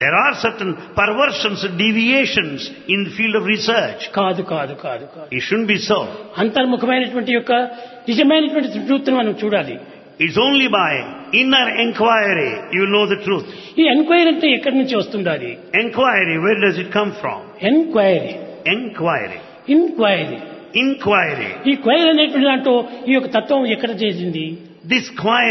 There are certain perversions and deviations in the field of research. కాదు కాదు కాదు కాదు. It shouldn't be so. అంతర్ముఖమైనటువంటి యొక్క నిజమైనటువంటి ట్రూత్ను మనం చూడాలి. It's only by inner inquiry you know the truth. ఈ ఎంక్వైరీ అంటే ఎక్కడి నుంచి వస్తుండాలి? Inquiry, where does it come from? Enquiry, Inquiry. Inquiry. Inquiry. ఈ క్వైరీ అనేటువంటి దాంట్లో ఈ యొక్క తత్వం ఎక్కడ చేసింది? This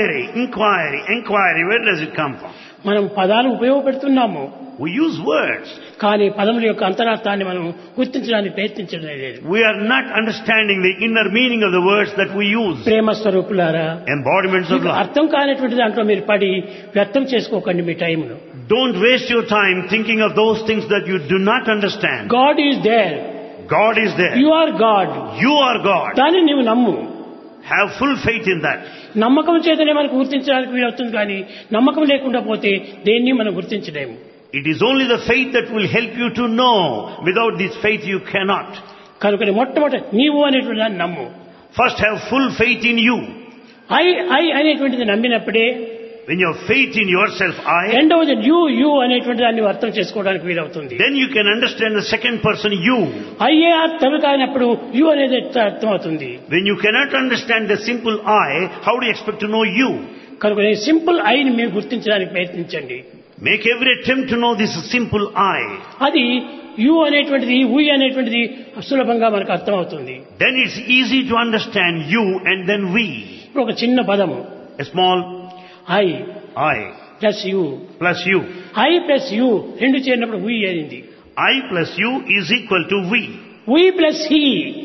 inquiry, where does it come from? మనం పదాలు ఉపయోగపెడుతున్నాము, We use words. కానీ పదముల యొక్క అంతరార్థాన్ని మనం గుర్తించడానికి ప్రయత్నించడం లేదు. We are not understanding the inner meaning of the words that we use. ప్రేమ స్వరూపులారా, Embodiments of మీకు love. అర్థం కానిటువంటి దాంట్లో మీరు పడి వ్యర్థం చేసుకోకండి మీ టైంను. Don't waste your time thinking of those things that you do not understand. God is there. God is there. You are God. You are God. దాన్ని నీవు నమ్ము. Have full faith in that. నమ్మకం చేతనే మనకు గుర్తించడానికి వీలవుతుంది, కానీ నమ్మకం లేకుండా పోతే దేన్ని మనం గుర్తించలేము. It is only the faith that will help you to know. Without this faith you cannot. కనుక మొట్టమొదటి నీవు అనేటువంటి దాన్ని నమ్ము. First have full faith in you. I అనేటువంటిది నమ్మినప్పుడే When you have faith in yourself, I, రెండవది యు అనేటువంటి దాన్ని అర్థం చేసుకోవడానికి వీలవుతుంది. then you can understand the second person, you. అయ్యే అర్థం కానప్పుడు యు అనేది అర్థం అవుతుంది. When you cannot understand the simple I, how do you expect to know you? కనుక సింపుల్ ఐని మీరు గుర్తించడానికి ప్రయత్నించండి. Make every attempt to know this simple I. అది యు అనేటువంటిది ఉయ్ అనేటువంటిది సులభంగా మనకు అర్థం అవుతుంది. Then it's easy to understand you and then we. ఇప్పుడు ఒక చిన్న పదము, A small I I plus you. plus you. I plus you రెండు చేరినప్పుడు ఉయ్ అయింది. I plus you is equal to we. We plus he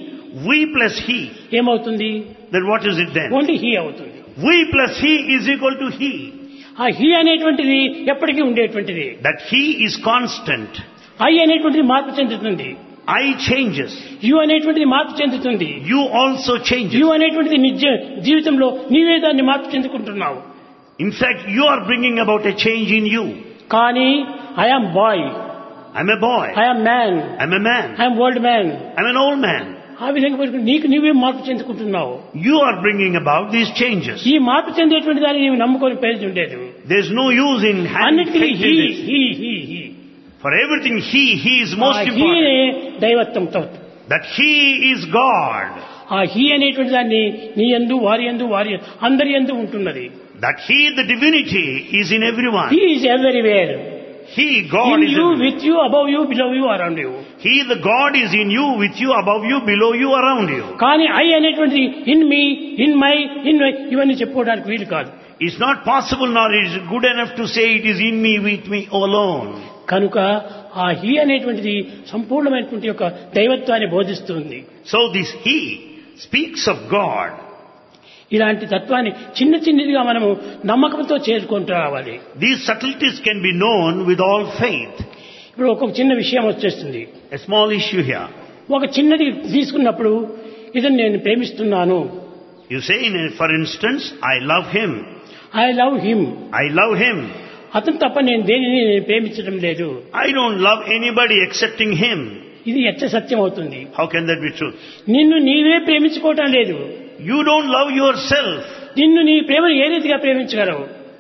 We plus he. ఏమవుతుంది? Then what is it then? Only he అవుతుంది. We plus he is equal to he. ఆ he అనేటువంటిది ఎప్పటికీ ఉండేటువంటిది. That he is constant. I అనేటువంటిది మార్పు చెందుతుంది. I changes. You అనేటువంటిది మార్పు చెందుతుంది. You also changes. యు అనేటువంటిది నిజ జీవితంలో నీవే దాన్ని మార్పు చెందుకుంటున్నావు. In fact, you are bringing about a change in you. కానీ I am bye, I'm a boy. I am man, I'm a man. I am old man. I'm an old man. ఆ విధంగా నీకు నీవే మార్పు చెందుకుంటున్నావు. You are bringing about these changes. ఈ మార్పు చెందేటువంటి దాన్ని నీవు నమ్ముకొని పేరు ఉండేది. There's no use in having అన్నిటికీ faith he in this. He he he. For everything, he is most important. హీనే దైవత్వంతో. That he is God. ఆ హీ అనేటువంటి దాన్ని నీ యందు వారి యందు వారి అందరి యందు ఉంటున్నది. That he, the divinity, is in everyone. He is everywhere. He, God, in is you, everywhere. With you, above you, below you, around you. He, the God, is in you, with you, above you, below you, around you. కానీ I అనేటువంటిది in me, in my ఇవన్నీ చెప్పుకోవడానికి వీలు కాదు. It's not possible, nor is it good enough to say it is in me, with me alone. కనుక ఆ he అనేటువంటిది సంపూర్ణమైనటువంటి యొక్క దైవత్వాన్ని బోధిస్తుంది. So this he speaks of God. ఇలాంటి తత్వాన్ని చిన్న చిన్నదిగా మనము నమ్మకంతో చేరుకుంటూ రావాలి. These subtleties can be known with all faith. ఇప్పుడు ఒక చిన్న విషయం వచ్చేస్తుంది. A small issue here. ఒక చిన్నది తీసుకున్నప్పుడు ఇదని నేను ప్రేమిస్తున్నాను. You say, for instance, I love him. I love him. I love him. అతను తప్ప నేను దేనిని ప్రేమించడం లేదు. I don't love anybody excepting him. ఇది ఎచ్చ సత్యం అవుతుంది. How can that be true? నిన్ను నీవే ప్రేమించుకోవటం లేదు. You don't love yourself. నిన్ను నీ ప్రేమను ఏ రీతిగా ప్రేమించగలవు?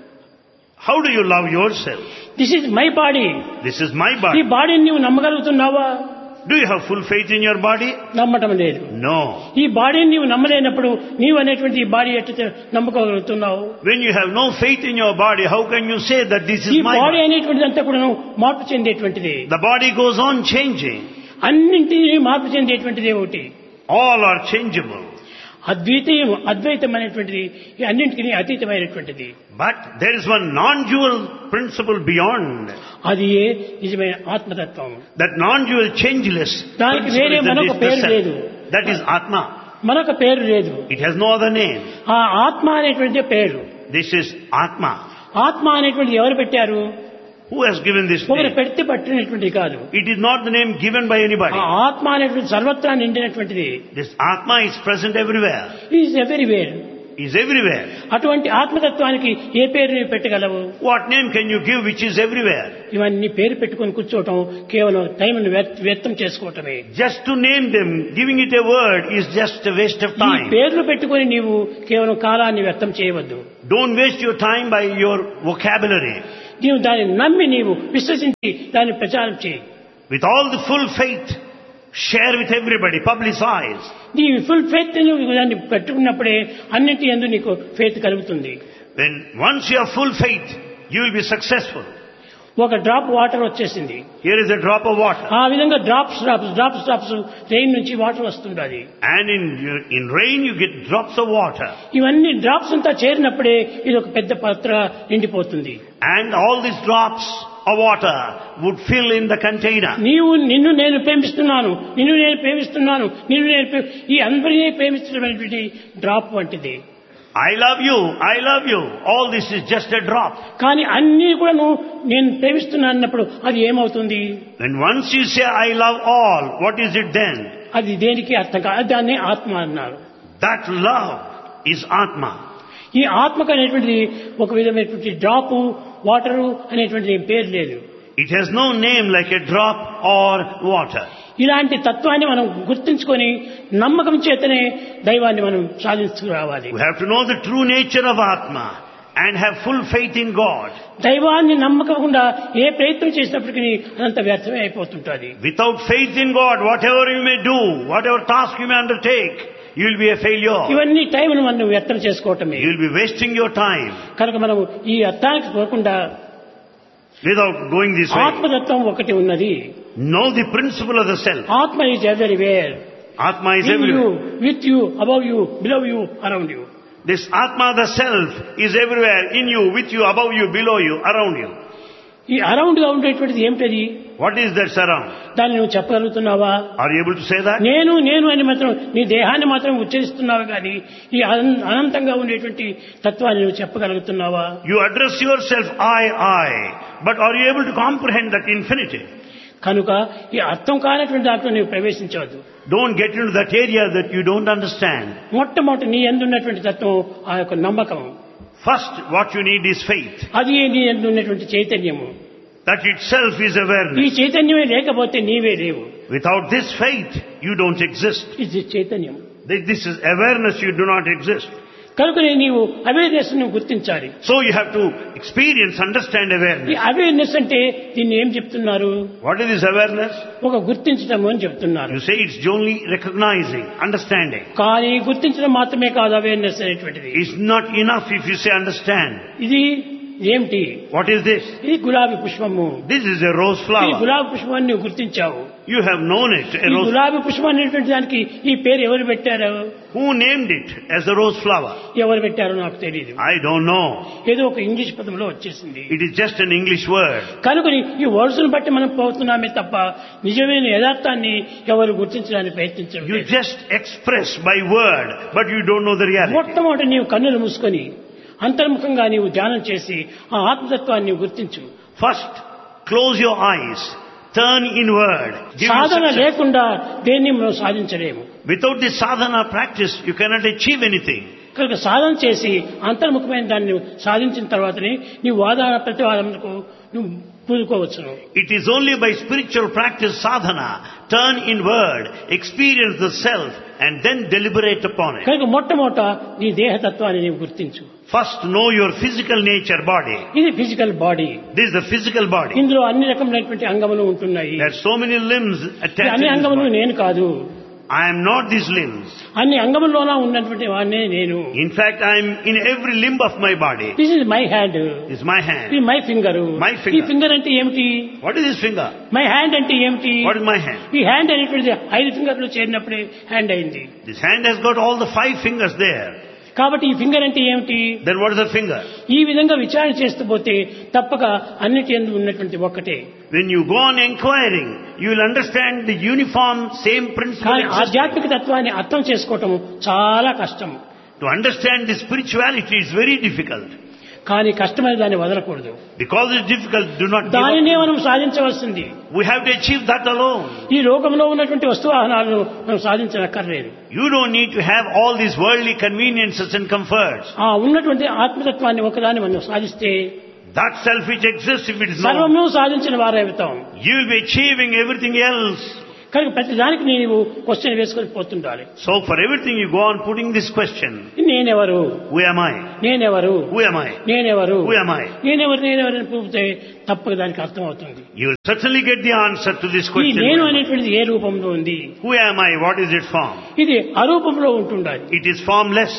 How do you love yourself? This is my body. This is my ఈ body. బాడీని నీవు నమ్మగలుగుతున్నావా? Do you have full faith in your body? నమ్మటం లేదు. No. ఈ బాడీని నీవు నమ్మలేనప్పుడు నీవు అనేటువంటి ఈ బాడీ ఎట్లా నమ్మకగలుగుతున్నావు? When you have no faith in your body, how can you say that this ఈ is my బాడీ body? అనేటువంటిది అంతా కూడా మార్పు చెందేటువంటిది. The body goes on changing. అన్నింటినీ మార్పు చెందేటువంటిది ఒకటి. All are changeable. అద్వైతం అనేటువంటిది ఈ అన్నింటికి అతీతమైనటువంటిది. But there is one non-dual principle beyond. అది నిజమైన ఆత్మతత్వం. That non-dual changeless దానికి principle వేరే is మరొక the పేరు self. లేదు. That is Atma. మరొక పేరు లేదు. It has no other name. ఆ ఆత్మ అనేటువంటి పేరు. This is Atma. ఆత్మ అనేటువంటిది ఎవరు పెట్టారు? Who has given this ఒకరు name? పెడితే పట్టినటువంటి కాదు. It is not the name given by anybody. ఆ ఆత్మ అనేటువంటి సర్వత్రా నిండినటువంటిది. This Atma is present everywhere. Is everywhere. Is everywhere. అటువంటి ఆత్మతత్వానికి ఏ పేరు నీవు పెట్టగలవు? What name can you give which is everywhere? ఇవన్నీ పేరు పెట్టుకొని కూర్చోవటం కేవలం టైంను వ్యర్థం చేసుకోవటమే. Just to name them, giving it a word is just a waste of ఈ time. పేర్లు పెట్టుకొని నీవు కేవలం కాలాన్ని వ్యర్థం చేయవద్దు. Don't waste your time by your vocabulary. నీవు దాన్ని నమ్మి నీవు విశ్వసించి దాన్ని ప్రచారం చేయి. With all the full faith, share with everybody, publicize. నీ ఫుల్ ఫెయిత్ దాన్ని పెట్టుకున్నప్పుడే అన్నింటి యందు నీకు ఫెయిత్ కలుగుతుంది. When once you have full faith, you will be successful. ఒక డ్రాప్ వాటర్ వచ్చేసింది. Here is a drop of water. ఆ విధంగా డ్రాప్స్ రెయిన్ నుంచి వాటర్ వస్తుంటుంది. And in rain you get drops of water. ఇవన్నీ డ్రాప్స్ అంతా చేరినప్పుడే ఇది ఒక పెద్ద పాత్ర నిండిపోతుంది. And all these drops of water would fill in the container. నిన్ను నేను ప్రేమిస్తున్నాను, ఈ అందరినీ ప్రేమిస్తున్నటువంటి డ్రాప్ వంటిది. I love you. All this is just a drop. కానీ అన్ని కూడా నేను ప్రేమిస్తున్నాను అన్నప్పుడు అది ఏమవుతుంది? When once you say I love all, what is it then? అది దేనికి అర్థం కాదు. దాన్ని ఆత్మ అన్నారు. That love is Atma. ఈ ఆత్మకు అనేటువంటిది ఒక విధమైనటువంటి డ్రాపు వాటరు అనేటువంటి పేరు లేదు. It has no name like a drop or water. ఇలాంటి తత్వాన్ని మనం గుర్తించుకొని నమ్మకం చేతనే దైవాన్ని మనం సాధించుకురావాలి. We have to know the true nature of Atma and have full faith in God. దైవాన్ని నమ్మకుండా ఏ ప్రయత్నం చేసినప్పటికీ అదంతా వ్యర్థమే అయిపోతుంటుంది. Without faith in God, whatever you may do, whatever task you may undertake, you will be a failure. ఇవన్నీ టైంను మనం వ్యర్థం చేసుకోవటమే. You will be wasting your time. కనుక మనం ఈ అర్థానికి పోకుండా without going this way. ఆత్మతత్వం ఒకటి ఉన్నది. Know the principle of the self. ఆత్మ is everywhere. Atma is in everywhere. you, with you, above you, below you, around you. This Atma, the self, is everywhere, in you, with you, above you, below you, around you. ఈ around గా ఉండేటువంటిది ఏమిటది? What is that surround? దాన్ని నువ్వు చెప్పగలుగుతున్నావా? Are you able to say that? నేను అని మాత్రం నీ దేహాన్ని మాత్రం ఉచ్చరిస్తున్నావు కానీ ఈ అనంతంగా ఉండేటువంటి తత్వాన్ని నువ్వు చెప్పగలుగుతున్నావా? You address yourself I, but are you able to comprehend that infinity? కనుక ఈ అర్థం కానటువంటి దాంట్లో నీవు ప్రవేశించవద్దు. Don't get into that area that you don't understand. మొట్టమొదటి నీ యందు ఉన్నటువంటి తత్వం ఆ యొక్క నమ్మకం. First, what you need is faith. అది నీ యందు ఉన్నటువంటి చైతన్యము. That itself is ఈ awareness. చైతన్యమే లేకపోతే నీవే లేవు. Without this faith, you don't exist. ఇది చైతన్యం. This is awareness, you do not exist. కనుక నీవు అవేర్నెస్ ను గుర్తించాలి. So you have to experience, understand ఈ awareness. అవేర్నెస్ అంటే దీన్ని ఏం చెప్తున్నారు? What is this awareness? ఒక గుర్తించడం అని చెప్తున్నారు. You say it's only recognizing, understanding. కానీ గుర్తించడం మాత్రమే కాదు అవేర్నెస్ అనేటువంటిది. It's not enough if you say understand. ఇది ఏమిటి? What is this? ఇది గులాబీ పుష్పము. This is a rose ఈ flower. గులాబీ పుష్పాన్ని నువ్వు గుర్తించావు. You have known it, a ఈ rose. గులాబీ పుష్పం అనేటువంటి దానికి ఈ పేరు ఎవరు పెట్టారు? Who named it as the rose flower? ఎవరు పెట్టారో నాకు తెలియదు. I don't know. ఏదో ఒక ఇంగ్లీష్ పదంలో వచ్చేసింది. It is just an English word. కనుక ఈ వర్డ్స్ ను బట్టి మనం పోతున్నామే తప్ప నిజమైన యథార్థాన్ని ఎవరు గుర్తించడానికి ప్రయత్నించడం You లేదు. just express by word, but you don't know the reality. మొట్టమొదటి నీవు కన్నులు మూసుకొని అంతర్ముఖంగా నీవు ధ్యానం చేసి ఆ ఆత్మతత్వాన్ని నీవు గుర్తించు. First, close your eyes, turn inward. Give you Sadhana success. లేకుండా దేన్ని మనం సాధించలేము. Without this sadhana practice, you cannot achieve anything. కనుక సాధన చేసి అంతర్ముఖమైన దాన్ని నువ్వు సాధించిన తర్వాతనే నీ వాదన ప్రతివాదనకు నువ్వు పూనుకోవచ్చును. It is only by spiritual practice sadhana, turn inward, experience the self, and then deliberate upon it. కనుక మొట్టమొదట నీ దేహతత్వాన్ని నీవు గుర్తించు. First, know your physical nature, body. ఇది physical body. This is the physical body. ఇందులో అన్ని రకమైనటువంటి అంగములు ఉంటున్నాయి. There are so many limbs ఈ attached అన్ని to this అంగములు body. నేను కాదు. I am not these limbs. అన్ని అంగముల్లోనా ఉన్నటువంటి వాడినే నేను. In fact, I am in every limb of my body. This is my hand. This is my hand. ఇది my finger. My finger. ఈ finger అంటే ఏమిటి? What is this finger? My hand అంటే ఏమిటి? What is my hand? ఈ hand అనేటువంటిది 5 ఫింగర్లు చేరినప్పుడే hand అయింది. This hand has got all the 5 fingers there. కాబట్టి ఈ ఫింగర్ అంటే ఏమిటి? Then what is the finger? ఈ విధంగా విచారణ చేస్తూ పోతే తప్పక అన్నిటి యందు ఉన్నటువంటి ఒక్కటే. When you go on inquiring, you will understand the uniform same principle కానీ existing. ఆధ్యాత్మిక తత్వాన్ని అర్థం చేసుకోవటం చాలా కష్టం. To understand the spirituality is very difficult. కానీ కష్టమైన దాన్ని వదలకూడదు. Because it's difficult, do not give దానినే up. మనం సాధించవలసింది. We have to achieve that alone. ఈ లోకంలో ఉన్నటువంటి వస్తువాహనాలను మనం సాధించనక్కర్లేదు. You don't need to have all these worldly conveniences and comforts. ఆ ఉన్నటువంటి ఆత్మతత్వాన్ని ఒకదాన్ని మనం సాధిస్తే That self which exists, if it is known, సర్వము సాధించిన వారవుతాం. you will be achieving everything else. కనుక ప్రతి దానికి నీవు క్వశ్చన్ వేసుకొని పోతుండాలి. So for everything you go on putting this question. నేనెవరు, Who am I? నేనెవరు, Who am I? నేనెవరు, Who am I? నేనెవరు అని పూపితే తప్పక దానికి అర్థం అవుతుంది. You will certainly get the answer to this ఈ question. నేను అనేటువంటిది ఏ రూపంలో ఉంది? Who am I? What is its form? ఇది అరూపంలో ఉంటుండాలి. It is formless.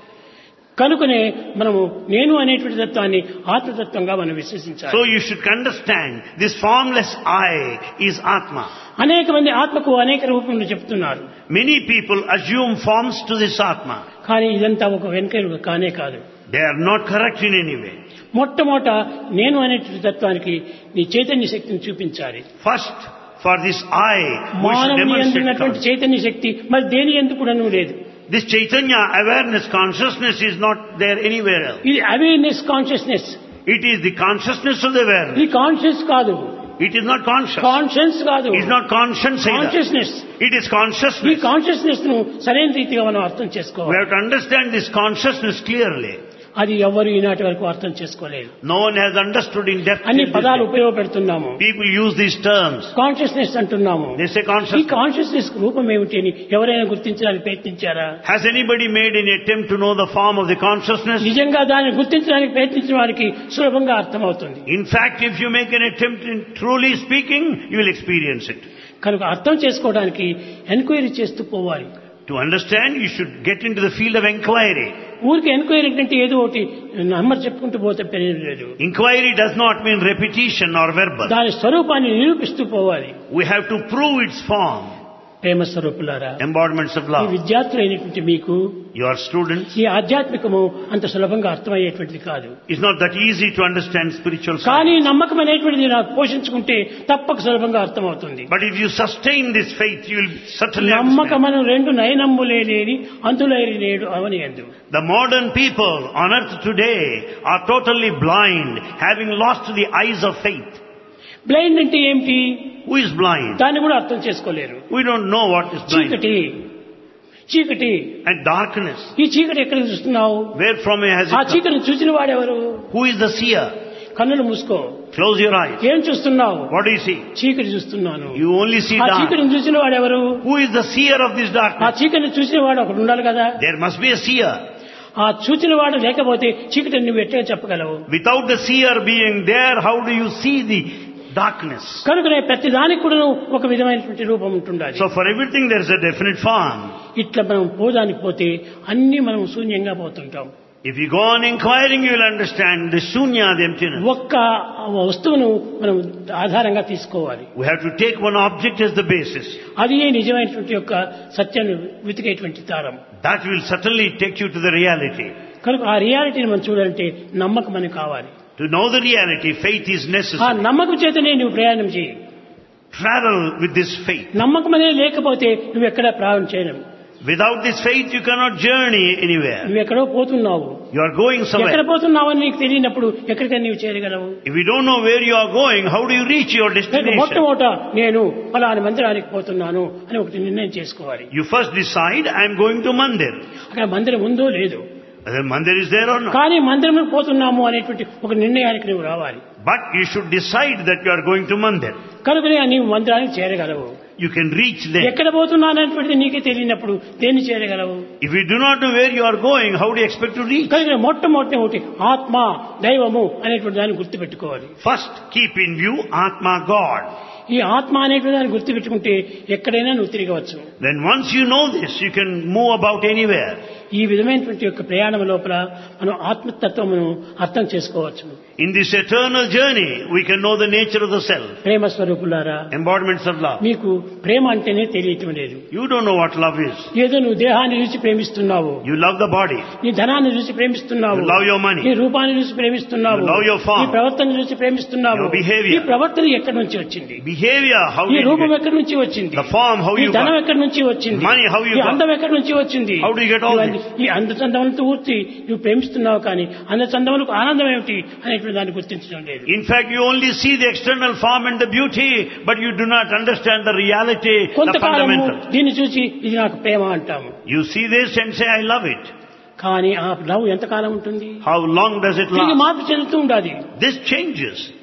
కనుకనే మనము నేను అనేటువంటి తత్వాన్ని ఆత్మతత్వంగా మనం విశ్వసించాలి. So you should understand this formless I is Atma. అనేక మంది ఆత్మకు అనేక రూపంలో చెప్తున్నారు. Many people assume forms to this Atma. కానీ ఇదంతా ఒక వెనుక కానే కాదు. They are not correct in any way. మొట్టమొదట నేను అనేటువంటి తత్వానికి నీ చైతన్య శక్తిని చూపించాలి. First, for this I, we should మానవుని demonstrate ఎందుకున్నటువంటి చైతన్య శక్తి మరి దేని ఎందుకు కూడా లేదు. this Chaitanya awareness, consciousness is not there anywhere else. ఇది awareness consciousness. It is the consciousness of the awareness. ఇది కాన్షియస్ కాదు, It is not conscious. Conscience కాదు, It is not conscience either. Consciousness. It is ఈ consciousness. Consciousness ను సరైన రీతిగా మనం అర్థం We చేసుకోవాలి. have to understand this consciousness clearly. అది ఎవరు ఈనాటి వరకు అర్థం చేసుకోలేదు. No one has understood in depth. అన్ని till this పదాలు day. ఉపయోగపెడుతున్నాము. People use these terms. Consciousness అంటున్నాము. They say ఈ consciousness. కాన్షియస్నెస్ రూపం ఏమిటి అని ఎవరైనా గుర్తించడానికి ప్రయత్నించారా? Has anybody made any attempt to know the form of the consciousness? నిజంగా దాన్ని గుర్తించడానికి ప్రయత్నించిన వారికి సులభంగా అర్థమవుతుంది. In fact, if you make an attempt in truly speaking, you will experience it. కనుక అర్థం చేసుకోవడానికి ఎంక్వైరీ చేస్తూ పోవాలి. To understand, you should get into the field of inquiry. ఊరికి ఎంక్వైరీ అంటే ఏదో ఒకటి నంబర్ చెప్పుకుంటూ పోతే పెరిగి లేదు. Inquiry does not mean repetition or verbal. దాని స్వరూపాన్ని నిరూపిస్తూ పోవాలి. We have to prove its form. ప్రేమ స్వరూపులారా, Embodiments of ఈ love. విద్యార్థులైనటువంటి మీకు You are students. ఈ ఆధ్యాత్మికము అంత సులభంగా అర్థమయ్యేటువంటిది కాదు. It's not that easy to understand spiritual కానీ science. నమ్మకం అనేటువంటిది నాకు పోషించుకుంటే తప్పక సులభంగా అర్థమవుతుంది. But if you sustain this faith, you will certainly understand. నమ్మకమను రెండు నయనమ్ములేని అంతులేని నేడు అవని ఎందు. The modern people on earth today are totally blind, having lost the eyes of faith. Blind అంటే ఏమిటి? Who is blind? దాన్ని కూడా అర్థం చేసుకోలేరు. We don't know what is blind. చీకటి, చీకటి. And darkness. ఈ చీకటి ఎక్కడికి చూస్తున్నావు? Where from has it ఆ come? చీకటిని చూసిన వాడెవరు? Who is the seer? కన్నులు మూసుకో. Close your eyes. ఏం చూస్తున్నావు? What do you see? చీకటి చూస్తున్నాను. You only see ఆ dark. చీకటిని చూసిన వాడెవరు? Who is the seer of this ఆ darkness? చీకటిని చూసిన వాడు ఒకడు ఉండాలి కదా. There must be a seer. ఆ చూచిన వాడు లేకపోతే చీకటిని నువ్వు ఎట్లా చెప్పగలవు? Without the seer being there, how do you see the darkness? కనుకనే ప్రతి దానికి కూడా ఒక విధమైనటువంటి రూపం ఉంటుండాలి. So for everything there is a definite form. ఇట్లా మనం పోదానికి పోతే అన్ని మనం శూన్యంగా పోతుంటాం. If you go on inquiring, you will understand the shunya, the emptiness. ఒక్క వస్తువును మనం ఆధారంగా తీసుకోవాలి. We have to take one object as the basis. అది నిజమైనటువంటి యొక్క సత్యాన్ని వెతికేటువంటి దారం. That will certainly take you to the reality. కనుక ఆ రియాలిటీని మనం చూడాలంటే నమ్మకం అని కావాలి. To know the reality, faith is ఆ necessary. నమ్మకం చేతనే నువ్వు ప్రయాణం చేయి. Travel with this faith. నమ్మకం అనేది లేకపోతే నువ్వు ఎక్కడ ప్రయాణం చేయలేవు. Without this faith, you cannot journey anywhere. నువ్వు ఎక్కడో పోతున్నావు. You are going ఎక్కడ somewhere. పోతున్నావని నీకు తెలియనప్పుడు ఎక్కడికైనా నీవు చేరగలవు? If you don't know where you are going, how do you reach your destination? మొట్టమొదట నేను ఫలాని మందిరానికి పోతున్నాను అని ఒకటి నిర్ణయం చేసుకోవాలి. You first decide, I am going to Mandir. అక్కడ మందిరం ఉందో లేదు, Whether Mandir is there or not. కానీ మందిరంలో పోతున్నాము అనేటువంటి ఒక నిర్ణయానికి నువ్వు రావాలి. But you should decide that you are going to Mandir. కనుకనే నీవు మందిరానికి చేరగలవు. You can reach there. ఎక్కడ పోతున్నాను అనేటువంటిది నీకే తెలియనప్పుడు దేన్ని చేరగలవు? If you do not know where you are going, how do you expect to reach? కనుక మొట్టమొదటి ఒకటి ఆత్మ దైవము అనేటువంటి దాన్ని గుర్తుపెట్టుకోవాలి. First, keep in view Atma, God. ఈ ఆత్మ అనేటువంటి దాన్ని గుర్తుపెట్టుకుంటే ఎక్కడైనా నువ్వు తిరగవచ్చు. Then once you know this, you can move about anywhere. ఈ విధమైనటువంటి యొక్క ప్రయాణం లోపల మనం ఆత్మతత్వమును అర్థం చేసుకోవచ్చు. In this eternal journey, we can know the nature of the self. ప్రేమ స్వరూపులారా, Embodiments of love. మీకు ప్రేమ అంటేనే తెలియటం లేదు. You don't know what love is. ఏదో నువ్వు దేహాన్ని చూసి ప్రేమిస్తున్నావు, You love the body. నీ ధనాన్ని చూసి ప్రేమిస్తున్నావు, You love your money. నీ రూపాన్ని చూసి ప్రేమిస్తున్నావు, You love your form. నీ ప్రవర్తన చూసి ప్రేమిస్తున్నావు. Your behavior. ఈ ప్రవర్తన ఎక్కడి నుంచి వచ్చింది? Behavior, how ఈ did you రూపం get? ఎక్కడి నుంచి వచ్చింది? The form, how ఈ you ధనం got? ఎక్కడి నుంచి వచ్చింది? Money, how you ఈ got? అందం ఎక్కడి నుంచి వచ్చింది? How do you get all ఇవన్నీ ఈ అందచందములతో ఊర్చి నువ్వు ప్రేమిస్తున్నావు, కానీ అందచందములకు ఆనందం ఏమిటి అనేటువంటి దాన్ని గుర్తించడం లేదు. In fact, you only see the external form and the beauty, but you do not understand the reality, the కొంతకాలము fundamental. దీన్ని చూసి ఇది నాకు ప్రేమ అంటాము, You see this and say, I love it. కానీ ఆ లవ్ ఎంతకాలం ఉంటుంది? How long does it తిరిగి last? మార్పు చెందుతూ ఉండాలి. This changes.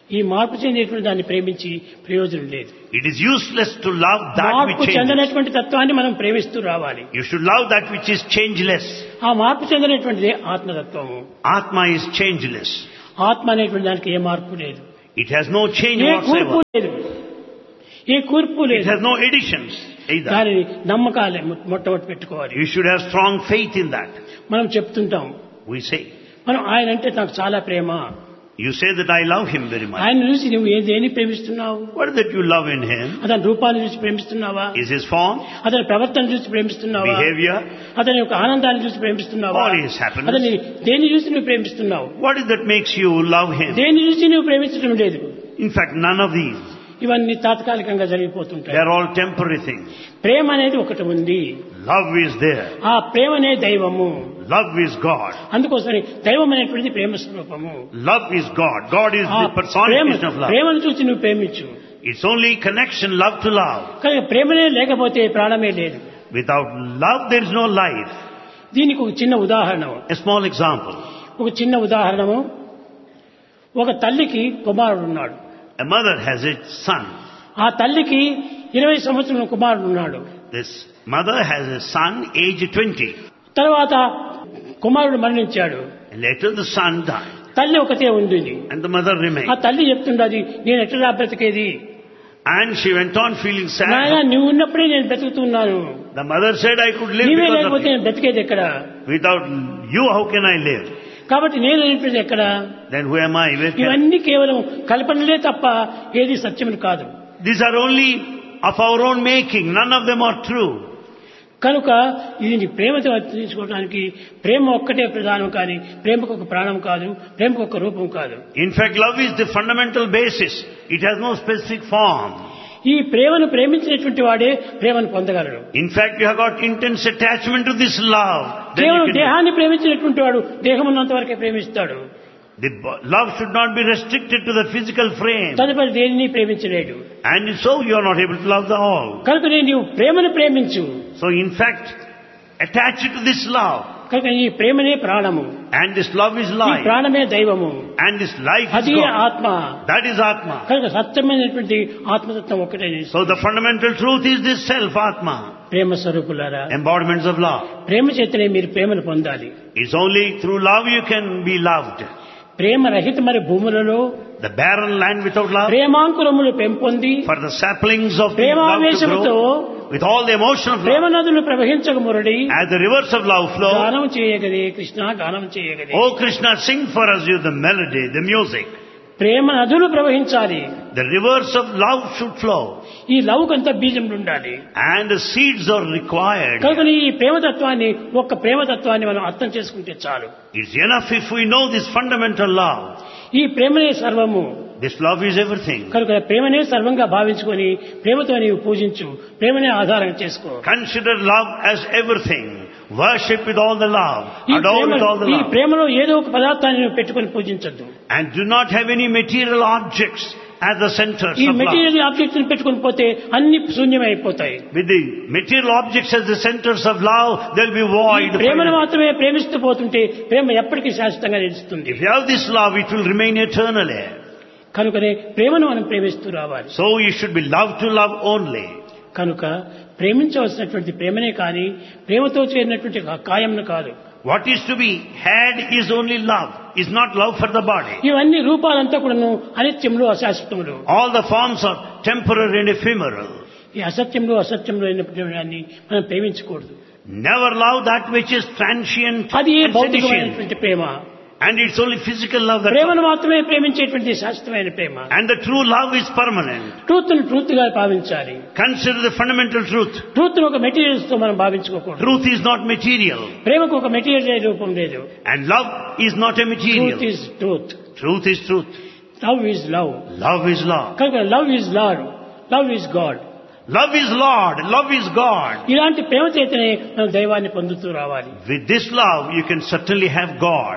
ఈ మార్పు చెందేటువంటి దాన్ని ప్రేమించి ప్రయోజనం లేదు. It is useless to love that which మార్పు changes. చెందినటువంటి తత్వాన్ని మనం ప్రేమిస్తూ రావాలి. You should love that which is changeless. ఆ మార్పు చెందినటువంటిదే ఆత్మతత్వము. Atma is changeless. ఆత్మ అనేటువంటి దానికి ఏ మార్పు లేదు, It has no change ఏ కూర్పు whatsoever. లేదు, ఏ కూర్పు It లేదు. has no additions either. దానిని నమ్మకాలే మొట్టమొదటి పెట్టుకోవాలి. You should have strong faith in that. మనం చెప్తుంటాం, We say. మనం ఆయన అంటే నాకు చాలా ప్రేమ, You say that I love him very much. ఆయన చూసి నువ్వు ఏదేని ప్రేమిస్తున్నావు? What is that you love in him? అతని రూపాన్ని చూసి ప్రేమిస్తున్నావా? Is his form, అతని ప్రవర్తన చూసి ప్రేమిస్తున్నావా? behavior? అతని యొక్క ఆనందాన్ని చూసి ప్రేమిస్తున్నావా? All his happiness. అతని దేన్ని చూసి నువ్వు ప్రేమిస్తున్నావు? What is that makes you love him? దేన్ని చూసి నువ్వు ప్రేమించడం లేదు. In fact, none of these. ఇవన్నీ తాత్కాలికంగా జరిగిపోతుంటాయి. They are all temporary things. ప్రేమ అనేది ఒకటి ఉంది. Love is there. ఆ ప్రేమనే దైవము. Love is God. అందుకోసమని దైవం అనేటువంటిది ప్రేమ స్వరూపము. Love is God. God is ఆ the personification of love. ప్రేమను చూసి నువ్వు ప్రేమించు. It's only connection, love to love. కానీ ప్రేమనే లేకపోతే ప్రాణమే లేదు. Without love, there is no life. దీనికి ఒక చిన్న ఉదాహరణ, A small example. ఒక చిన్న ఉదాహరణము. ఒక తల్లికి కుమారుడు ఉన్నాడు. A mother has a son. ఆ తల్లికి 20 సంవత్సరాల కుమారుడు ఉన్నాడు. This mother has a son aged 20. తర్వాత కుమారుడు మరణించాడు. And later the son died. తల్లి ఒకతే ఉంది. And the mother ఆ remained. తల్లి చెప్తుండది, నేను ఎట్లా బ్రతికేది? And she went on feeling నాయనా sad. నువ్వు ఉన్నప్పుడే నేను బ్రతుకుతున్నాను, The mother said, I could live నీవే because లేకపోతే of you. నేను బ్రతికేది ఎక్కడ? Without you, how can I live? కాబట్టి నేను అనేటువంటిది ఎక్కడ? Then who am I? Where can I? ఇవన్నీ కేవలం కల్పనలే తప్ప ఏది సత్యములు కాదు. These are only of our own making. None of them are true. కనుక ఇది ప్రేమతో తీసుకోవడానికి ప్రేమ ఒక్కటే ప్రధానం, కానీ ప్రేమకు ఒక ప్రాణం కాదు, ప్రేమకు ఒక రూపం కాదు. In fact, love is the fundamental basis. It has no specific form. ఈ ప్రేమను ప్రేమించినటువంటి వాడే ప్రేమను పొందగలడు. In fact, you have got intense attachment to this love. Then కేవలం you can- దేహాన్ని ప్రేమించినటువంటి వాడు దేహం ఉన్నంత వరకే ప్రేమిస్తాడు. love should not be restricted to the physical frame. తదుపరి దేనిని ప్రేమించలేడు. And so you are not able to love the all. కనుక నీవు ప్రేమను ప్రేమించు. So in fact, attach it to this love. కనుక ఈ ప్రేమనే ప్రాణము, And this love is ఈ life. ప్రాణమే దైవము, And this life is అది God. ఆత్మ. That is Atma. కనుక సత్యమైనటువంటి ఆత్మతత్వం ఒకటే. So the fundamental truth is this self, Atma. ప్రేమ స్వరూపులారా, Embodiments of love. ప్రేమ చేతనే మీరు ప్రేమను పొందాలి. It's only through love you can be loved. ప్రేమ రహిత మరి భూములలో The barren land without love. ప్రేమాంకురములు పెంపొంది For the saplings of love to ప్రేమావేశముతో grow with all the emotion of Prema love. నదులు ప్రవహించక Muradi As the rivers of love flow. గానం చేయగలే కృష్ణ, గానం చేయగలే. Oh Krishna, sing for us you the melody, the music. ప్రేమ నదులు ప్రవహించాలి. The rivers of love should flow. ఈ లవ్కంతా బీజం ఉండాలి. And the seeds are required. కనుక ఈ ప్రేమతత్వాన్ని, ఒక్క ప్రేమతత్వాన్ని మనం అర్థం చేసుకుంటే చాలు. It's enough if we know this fundamental love. ఈ ప్రేమనే సర్వము. This love is everything. కనుక ప్రేమనే సర్వంగా భావించుకొని ప్రేమతో నీవు పూజించు, ప్రేమనే ఆధారం చేసుకో. Consider love as everything. Worship with all the love. ఈ Adore with all the ఈ love. ప్రేమలో ఏదో ఒక పదార్థాన్ని నువ్వు పెట్టుకొని పూజించద్దు. And do not have any material objects as the centers ఈ of love. మెటీరియల్ ఆబ్జెక్ట్స్ ని పెట్టుకొని పోతే అన్ని శూన్యమైపోతాయి. With the material objects as the centers of love, there will be void. ప్రేమను మాత్రమే ప్రేమిస్తూ పోతుంటే ప్రేమ ఎప్పటికీ శాశ్వతంగా నిలుస్తుంది. If you have this love, it will remain eternally. కనుకనే ప్రేమను మనం ప్రేమిస్తూ రావాలి. So you should be loved to love only. కనుక ప్రేమించవలసినటువంటి ప్రేమనే కానీ ప్రేమతో చేరినటువంటి కాయంను కాదు. What is to be had is only love, is not love for the body. ఇవన్నీ రూపాలంతా కూడాను అనిత్యములు, అశాశ్వతములు. All the forms are temporary and ephemeral. ఈ అసత్యంలో అసత్యంలో అయినటువంటి దాన్ని మనం ప్రేమించకూడదు. Never love that which is transient అది and seditious. భౌతికమైనటువంటి ప్రేమ. And it's only physical love that. ప్రేమను మాత్రమే ప్రేమించేటువంటి శాశ్వతమైన ప్రేమ. And the true love is permanent. Truth ను ట్రూత్ గా భావించాలి. Consider the fundamental truth. Truth ను ఒక మెటీరియల్స్ తో మనం భావించుకోకూడదు. Truth is not material. ప్రేమకు ఒక మెటీరియల్ రూపం లేదు. And love is not a material. Truth is truth. Truth is truth. Love is love. Love is love. కనుక love is lord, love is God. Love is Lord. Love is God. ఇలాంటి ప్రేమ చేతనే మనం దైవాన్ని పొందుతూ రావాలి. With this love, you can certainly have God.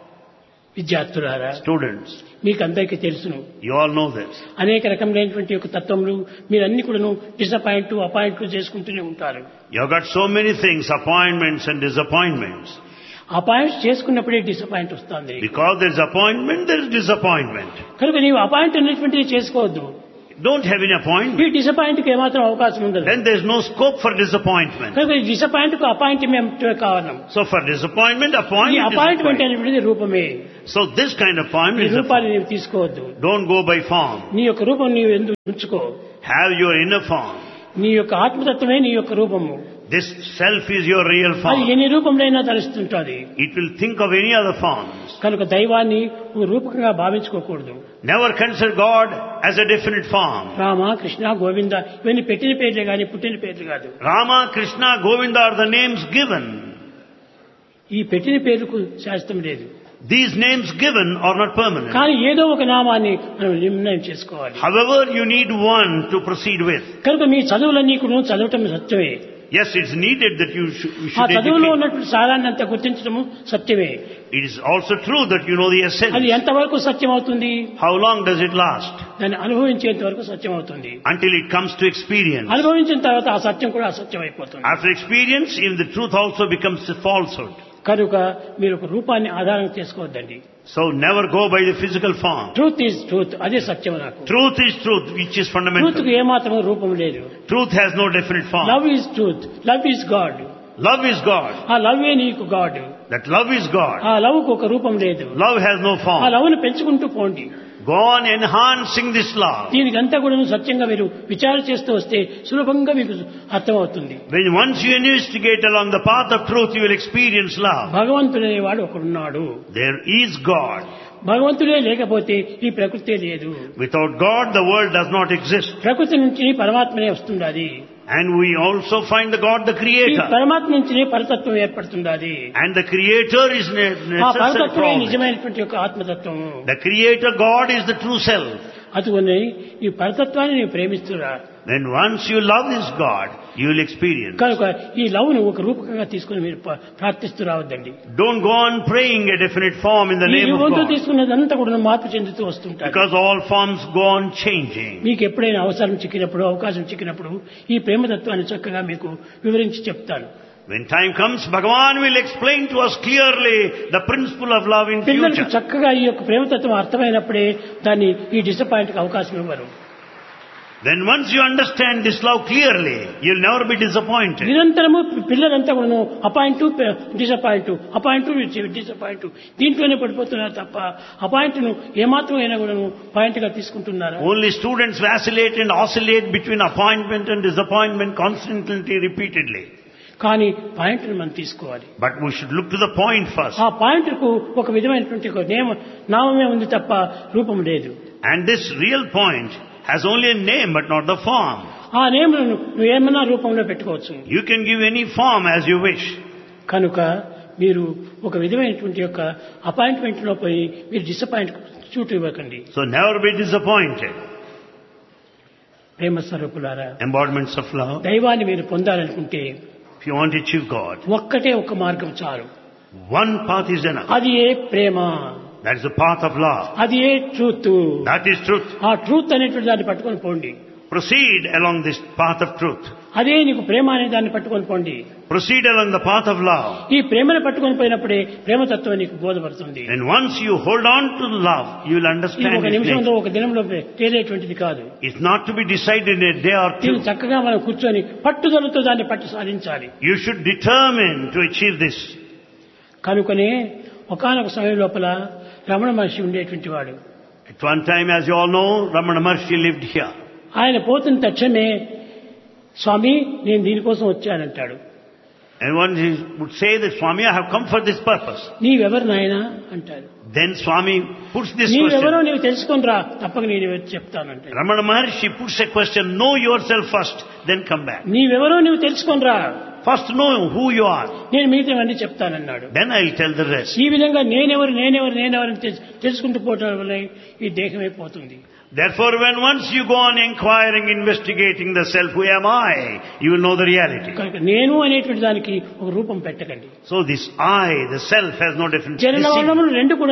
విద్యార్థులారా, Students, మీకు అందరికీ తెలుసును, you all know this. అనేక రకమైనటువంటి ఒక తత్వములు మీరన్ని కూడాను డిసప్పాయింట్లు అపాయింట్లు చేసుకుంటూనే ఉంటారు. You have got so many things, appointments and disappointments. Appoint చేసుకున్నప్పుడే disappoint వస్తుంది. Because there is appointment, there is disappointment. కనుక నీవు అపాయింట్ అనేటువంటిది చేసుకోవద్దు. Don't have any appointment. ఈ డిసప్పాయింట్ కి ఏమాత్రం అవకాశం ఉండదు. Then there is no scope for disappointment. కనుక ఈ డిసప్పాయింట్ కు అపాయింట్మెంట్ కారణం. So for disappointment, ఈ appointment అపాయింట్మెంట్ is అనేటువంటిది రూపమే. So this kind of ఈ appointment is a రూపాన్ని form. నీవు తీసుకోవద్దు. Don't go by form. నీ యొక్క రూపం నీవు ఎందుకు ఉంచుకో. Have your inner form. నీ యొక్క ఆత్మతత్వమే నీ యొక్క రూపము. This self is your real అది form. ఎన్ని రూపంలోనైనా తలుస్తుంటుంది. It will think of any other forms. కనుక దైవాన్ని నువ్వు రూపకంగా భావించుకోకూడదు. Never consider God as a definite form. Rama, Krishna, Govinda ఇవన్నీ పెట్టిన పేర్లే కానీ పుట్టిన పేర్లు కాదు. Rama, Krishna, Govinda are the names given. ఈ పెట్టిన పేర్లకు శాస్త్రం లేదు. These names given are not permanent. కానీ ఏదో ఒక నామాన్ని మనం నిర్ణయం చేసుకోవాలి. However, you need one to proceed with. కనుక మీ చదువులన్నీ కూడా చదవటం సత్యమే. Yes, it's needed that you ఆ should చదువులో educate. ఉన్నటువంటి సారాన్ని అంతా గుర్తించడము సత్యమే. It is also true that you know the అది essence. ఎంతవరకు సత్యం అవుతుంది? How long does it last? దాన్ని అనుభవించేంత వరకు సత్యం అవుతుంది. Until it comes to experience. అనుభవించిన తర్వాత ఆ సత్యం కూడా అసత్యం అయిపోతుంది. After experience, even the truth also becomes a falsehood. కనుక మీరు ఒక రూపాన్ని ఆధారం చేసుకోవద్దండి. So never go by the physical form. Truth is truth, అదే సత్యం నాకు. Truth is truth, which is truth fundamental. కు ఏమాత్రం రూపం లేదు. Truth has no definite form. Love is truth, love is God. Love is God. ఆ లవ్వే నీకు God. That love is God. ఆ love కు ఒక రూపం లేదు. Love has no ఆ form. లవ్ ను పెంచుకుంటూ పోండి. Go on enhancing this love. దీనికంతా కూడా సత్యంగా మీరు విచారణ చేస్తూ వస్తే సులభంగా మీకు అర్థమవుతుంది. When once you investigate along the path of truth, you will experience love. భగవంతుడనేవాడు ఒకడున్నాడు. There is God. భగవంతుడే లేకపోతే ఈ ప్రకృతే లేదు. Without God, the world does not exist. ప్రకృతి నుంచి పరమాత్మనే వస్తుండాలి. And we also find the God, the ఈ Creator. పరమాత్మ నుంచినే పరతత్వం ఏర్పడుతుండాలి. And the Creator is ఆ necessary పరతత్వమే for it. నిజమైనటువంటి యొక్క ఆత్మతత్వము. The Creator God is the true self. అటువనే ఈ పరతత్వాన్ని నీవు ప్రేమిస్తురా. When once you love this God, you will experience. కనుక ఈ love ను ఒక రూపకంగా తీసుకుని మీరు ప్రార్థిస్తూ రావద్దండి. Don't go on praying a definite form in the ఈ name of రూపంతో God. తీసుకున్నదంతా కూడా మార్పు చెందుతూ వస్తుంటారు. Because all forms go on changing. మీకు ఎప్పుడైనా అవసరం చిక్కినప్పుడు, అవకాశం చిక్కినప్పుడు ఈ ప్రేమతత్వాన్ని చక్కగా మీకు వివరించి చెప్తాను. When time comes, Bhagavan will explain to us clearly the principle of love in పిల్లలకు future. చక్కగా ఈ యొక్క ప్రేమతత్వం అర్థమైనప్పుడే దాన్ని ఈ డిసప్పాయింట్ కి అవకాశం ఇవ్వరు. Then once you understand this love clearly, you'll never be disappointed. నిరంతరము పిల్లలంతా కూడా అపాయింట్ డిసప్పాయింట్, అపాయింట్ డిసప్పాయింట్ దీంట్లోనే పడిపోతున్నారు తప్ప అపాయింట్ ను ఏమాత్రం అయినా కూడా పాయింట్ గా తీసుకుంటున్నారా? Only students vacillate and oscillate between appointment and disappointment constantly, repeatedly. కానీ పాయింట్ ను మనం తీసుకోవాలి. But we should look to the point first. ఆ పాయింట్ కు ఒక విధమైనటువంటి ఒక నామమే ఉంది తప్ప రూపం లేదు. And this real point has only a name but not the form. ఆ నేమును నువ్వు ఏమన్నా రూపంలో పెట్టుకోవచ్చు. You can give any form as you wish. కనుక మీరు ఒక విధమైనటువంటి యొక్క అపాయింట్మెంట్ లో పోయి మీరు డిసప్పాయింట్ చూటు ఇవ్వకండి. So never be disappointed. ప్రేమ స్వరూపులారా, Embodiments of love. దైవాన్ని మీరు పొందాలనుకుంటే If you want to achieve God, ఒక్కటే ఒక మార్గం చాలు. one path is enough. అది ఏ ప్రేమ, That is the path of love. అది ఏ ట్రూత్. That is truth. ఆ ట్రూత్ అనేటువంటి దాన్ని పట్టుకొని పోండి. Proceed along this path of truth. అదే నీకు ప్రేమ అనే దాన్ని పట్టుకొని పోండి. Proceed along the path of love. ఈ ప్రేమను పట్టుకొని పోయినప్పుడే ప్రేమతత్వం నీకు బోధపడుతుంది. And once you hold on to love, you will ఇది understand ఒక its నిమిషంలో nature. ఒక దినంలో తేలేటువంటిది కాదు. It's not to be decided in a day or దీన్ని two. చక్కగా మనం కూర్చొని పట్టుదలతో దాన్ని పట్టు సాధించాలి. You should determine to achieve this. కనుకనే ఒకానొక సమయం లోపల రమణ మహర్షి ఉండేటువంటి వాడు. At one time, as you all know, Ramana Maharshi lived here. ఆయన పోతున్న తక్షణమే స్వామి నేను దీనికోసం వచ్చానంటాడు. And one would say that, Swami, I have come for this purpose. నీవెవరు నాయనా అంటాడు. Then Swami puts this నీవెవరో question. నీవు తెలుసుకొని రా, తప్పక నేను చెప్తానంటాడు. Ramana Maharshi puts a question, know yourself first, then come back. నీవెవరో నీవు తెలుసుకొని రా, First know who you are, నేను మిగతావన్నీ చెప్తానన్నాడు. then I'll tell the rest. ఈ విధంగా నేనెవరు తెలుసుకుంటూ పోవటం వల్ల ఈ దేహమే పోతుంది. Therefore, when once you go on inquiring, investigating the self, who am I, you will know the reality. కనుక నేను అనేటువంటి దానికి ఒక రూపం పెట్టకండి. So this I, the self, has no different. చలనవలనములు రెండు కూడా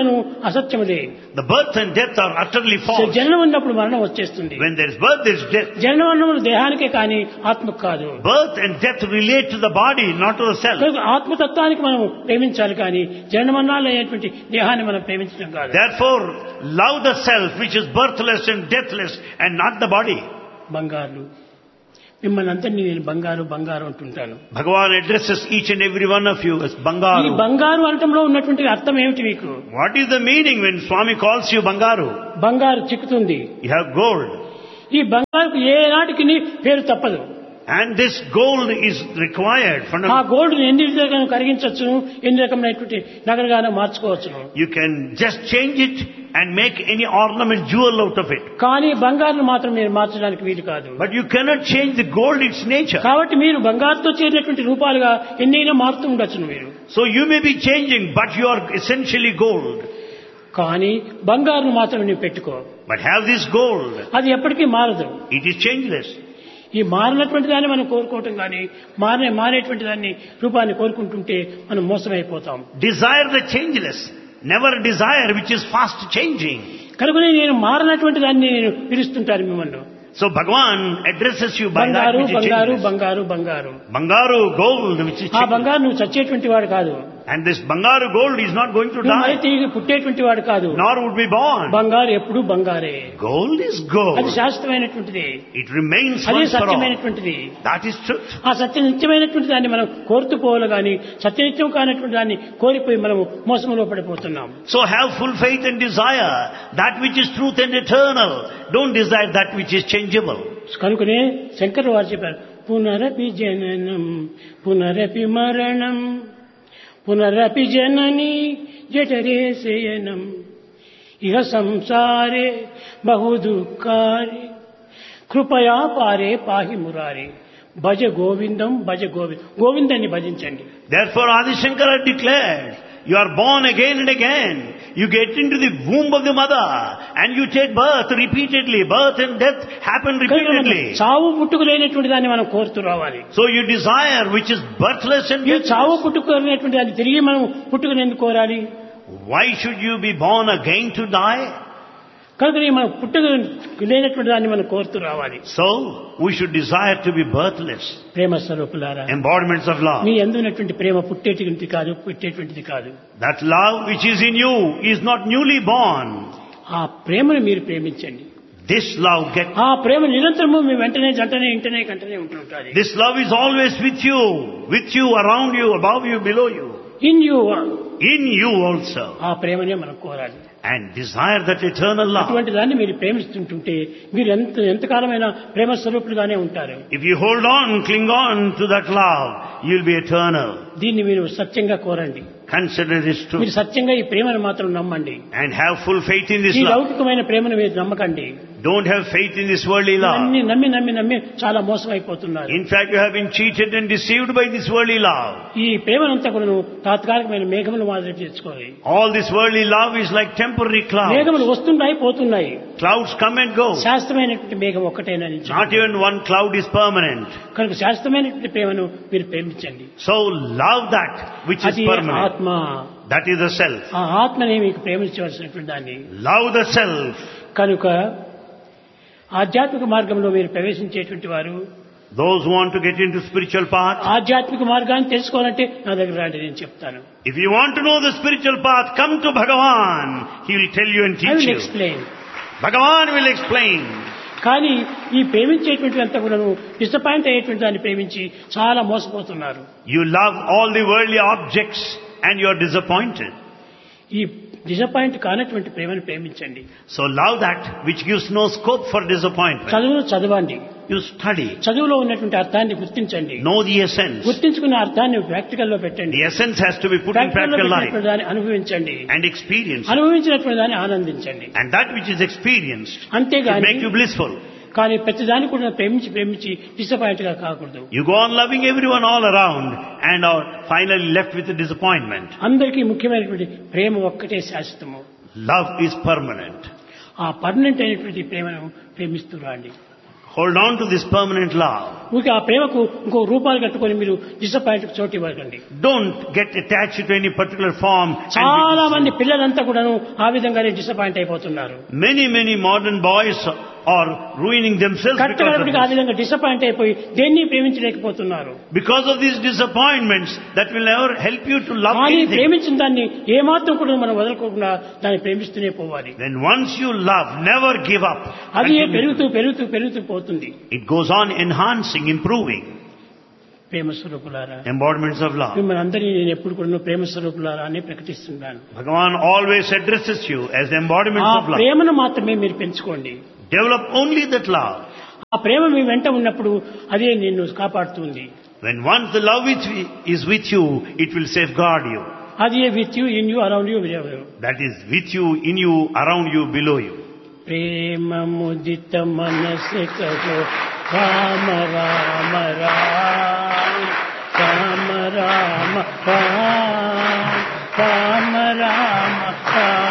కూడాను అసత్యముదే. The birth and death are utterly false. జననం ఉన్నప్పుడు మరణం వచ్చేస్తుంది. When there is birth, there is death. జననములు దేహానికే కానీ ఆత్మకు కాదు. Birth and death relate to the body, not to the self. ఆత్మతత్వానికి మనం ప్రేమించాలి కానీ జననమరణాలు అయ్యేటువంటి దేహాన్ని మనం ప్రేమించడం కాదు. Therefore, love the self which is birthless and deathless and not the body. బంగారు మిమ్మల్ని అందరినీ నేను బంగారు బంగారు అంటుంటాను. Bhagavan addresses each and every one of you as ఈ Bangaru. బంగారు అనటంలో ఉన్నటువంటి అర్థం ఏమిటి మీకు? What is the meaning when Swami calls you Bangaru? బంగారు చిక్కుతుంది. You have gold. ఈ బంగారుకు ఏ నాటికి పేరు తప్పదు. And this gold is required. ఆ గోల్డ్ ఎన్ని విధాలుగా కరిగించవచ్చును, ఎన్ని రకమైనటువంటి నగలుగానే మార్చుకోవచ్చును. You can just change it and make any ornament jewel out of it. కానీ బంగారును మాత్రం మీరు మార్చడానికి వీలు కాదు. But you cannot change the gold its nature. కాబట్టి మీరు బంగారుతో చేరినటువంటి రూపాలుగా ఎన్నైనా మారుతూ ఉండొచ్చును మీరు. So you may be changing, but you are essentially gold. కానీ బంగారును మాత్రం నీవు పెట్టుకో. But have this gold. అది ఎప్పటికీ మారదు. It is changeless. ఈ మారినటువంటి దాన్ని మనం కోరుకోవటం కానీ మారేటువంటి దాన్ని రూపాన్ని కోరుకుంటుంటే మనం మోసమైపోతాం. Desire the changeless. Never desire which is fast changing. కనుకనే నేను మారినటువంటి దాన్ని నేను పిలుస్తుంటాను మిమ్మల్ని. So Bhagavan addresses you by that బంగారు which is బంగారు changeless. బంగారు బంగారు. Bangaru gold which is ఆ changeless. బంగారు నువ్వు చచ్చేటువంటి వాడు కాదు. And this Bangaru gold is not going to నువ్వు మరి die. తిరిగి పుట్టేటువంటి వాడు కాదు. Nor would be born. బంగారు ఎప్పుడు బంగారే. Gold is అది gold. శాశ్వతమైనటువంటిది. It remains అదే once for all. సత్యమైనటువంటిది. That is truth. ఆ సత్యనిత్యమైనటువంటి దాన్ని మనం కోరుతూ పోవాలి కానీ సత్యనిత్యం కానటువంటి దాన్ని కోరిపోయి మనం మోసంలో పడిపోతున్నాం. So have full faith and desire that which is truth and eternal. Don't desire that which is changeable. కనుకనే శంకర్ వారు చెప్పారు, పునరపి జననం పునరపి మరణం పునరపి జనని జఠరే శయనం ఇహ సంసారే బహు దుఃఖారి కృపయా పారే పాహి మురారి భజ గోవిందం భజ గోవిందాన్ని భజించండి. Therefore Adi Shankara declared, you are born again and again. You get into the womb of the mother and you take birth repeatedly. Birth and death happen repeatedly. చావు పుట్టుకు లేనటువంటి దాన్ని మనం కోరుతూ రావాలి. So you desire which is birthless and ఈ చావు deathless. పుట్టుకు లేనటువంటి దాన్ని తిరిగి మనం పుట్టుకుని ఎందుకు కోరాలి? Why should you be born again to die? కనుక మనం పుట్టుకు లేనటువంటి దాన్ని మనం కోరుతూ రావాలి. So we should desire to be birthless. ప్రేమ స్వరూపులారా, Embodiments of love. మీ అందున్నటువంటి ప్రేమ పుట్టేటువంటిది కాదు, పెట్టేటువంటిది కాదు. That love which is in you is not newly born. ఆ ప్రేమను మీరు ప్రేమించండి. This love ఆ ప్రేమ నిరంతరము మీ వెంటనే జంటనే ఇంటనే కంటనే ఉంటుంటుంది. This love is always with you, around you, above you, below you. In you also. ఆ ప్రేమనే మనం కోరాలి. And desire that eternal love. అటువంటి దాన్ని మీరు ప్రేమిస్తుంటుంటే మీరు ఎంతకాలమైన ప్రేమ స్వరూపులుగానే ఉంటారు. If you hold on, cling on to that love, you'll be eternal. దీన్ని మీరు సత్యంగా కోరండి. Consider this మీరు truth. సత్యంగా ఈ ప్రేమను మాత్రం నమ్మండి. And have full faith in this ఈ love. లౌకికమైన ప్రేమను మీరు నమ్మకండి. Don't have faith in this worldly love. అన్ని నమ్మి చాలా మోసమైపోతున్నారు. In fact, you have been cheated and deceived by this worldly love. ఈ ప్రేమనంతా కూడా తాత్కాలికమైన మేఘములు మాదిరి తెచ్చుకోవాలి. All this worldly love is like temporary clouds. మేఘములు వస్తున్నాయి పోతున్నాయి. Clouds come and go. శాశ్వతమైనటువంటి మేఘం ఒక్కటేనా? Not even one cloud is permanent. కనుక శాశ్వతమైనటువంటి ప్రేమను మీరు ప్రేమించండి. So love that which is అది permanent. ఆత్మ. That is the self. ఆ ఆత్మనే మీకు ప్రేమించవలసినటువంటి దాన్ని. Love the self. కనుక ఆధ్యాత్మిక మార్గంలో మీరు ప్రవేశించేటువంటి వారు, Those who want to get into spiritual path, ఆధ్యాత్మిక మార్గాన్ని తెలుసుకోవాలంటే నా దగ్గర రండి, నేను చెప్తాను. if you want to know the spiritual path, come to Bhagavan. He will tell you and I teach will you. explain. Bhagavan will explain. కానీ ఈ ప్రేమించేటువంటి అంతా కూడా డిసప్పాయింట్ అయ్యేటువంటి దాన్ని ప్రేమించి చాలా మోసపోతున్నారు. You love all the worldly objects and you are disappointed. ఈ disappoint కానటువంటి ప్రేమను ప్రేమించండి. So love that which gives no scope for disappointment. చదవండి. You study. చదువులో ఉన్నటువంటి అర్థాన్ని గుర్తించండి. Know the essence. గుర్తించుకున్న అర్థాన్ని ప్రాక్టికల్ లో పెట్టండి. The essence has to be put in practical life. దాన్ని అనుభవించండి. And experience. అనుభవించినటువంటి దాన్ని ఆనందించండి. And that which is experienced should అంతేగాని make you blissful. కానీ ప్రతిదాన్ని కూడా ప్రేమించి డిసప్పాయింట్ గా కాకూడదు. You go on loving everyone all around and are finally left with a disappointment. అందరికీ ముఖ్యమైనటువంటి ప్రేమ ఒక్కటే శాశ్వతము. Love is permanent. ఆ పర్మనెంట్ అయినటువంటి ప్రేమను ప్రేమిస్తూ రండి. Hold on to this permanent love. ఊరికి ఆ ప్రేమకు ఇంకో రూపాలు కట్టుకొని మీరు డిసప్పాయింట్ చోటు ఇవ్వకండి. Don't get attached to any particular form. చాలా మంది పిల్లలంతా కూడాను ఆ విధంగానే డిసప్పాయింట్ అయిపోతున్నారు. Many modern boys are ruining themselves కట్టగడపటికి ఆ విధంగా డిసప్పాయింట్ అయిపోయి దేన్ని ప్రేమించలేకపోతున్నారు. because of these disappointments that will never help you to love కానీ anything. ప్రేమించిన దాన్ని ఏమాత్రం కూడా మనం వదలకోకుండా దాన్ని ప్రేమిస్తూనే పోవాలి. When once you love, never give up. అది Continue. పెరుగుతూ పోతుంది. It goes on enhancing, improving. ప్రేమ స్వరూపులారా, Embodiments of love. మిమ్మల్ని అందరినీ నేను ఎప్పుడు కూడా ప్రేమ స్వరూపులారా అని ప్రకటిస్తున్నాను. Bhagavan always addresses you as the embodiments ఆ of love. ప్రేమను మాత్రమే మీరు పెంచుకోండి. Develop only that love. ఆ ప్రేమ మీ వెంట ఉన్నప్పుడు అదే నిన్ను కాపాడుతుంది. When once the love is with you, it will safeguard you. అది with you, in you, around you. That is with you, in you, around you, below you. ప్రేమ ముదిత మనసే కహో రామ రామ రామ రామ రామ రామ రామ రామ రామ